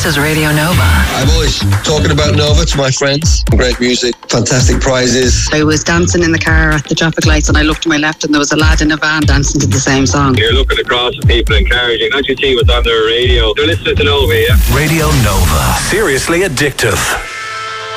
This is Radio Nova. I'm always talking about Nova to my friends. Great music, fantastic prizes. I was dancing in the car at the traffic lights and I looked to my left and there was a lad in a van dancing to the same song. You're looking across at people encouraging, don't you see what's on their radio? They're listening to Nova, yeah? Radio Nova. Seriously addictive.